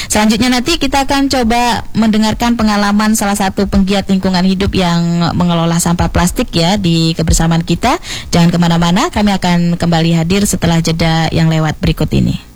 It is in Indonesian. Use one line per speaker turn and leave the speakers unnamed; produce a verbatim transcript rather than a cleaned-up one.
Selanjutnya nanti kita akan coba mendengarkan pengalaman salah satu penggiat lingkungan hidup yang mengelola sampah plastik ya di kebersamaan kita. Jangan kemana-mana, kami akan kembali hadir setelah jeda yang lewat berikut ini.